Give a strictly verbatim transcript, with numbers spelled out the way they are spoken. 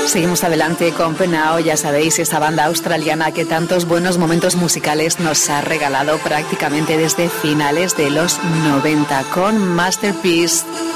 Seguimos adelante con Penao, ya sabéis, esa banda australiana que tantos buenos momentos musicales nos ha regalado prácticamente desde finales de los noventa con Masterpiece.